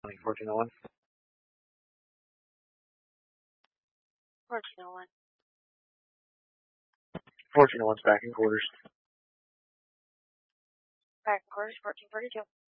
1401. 1401. 1401's back in quarters. Back in quarters, 1442.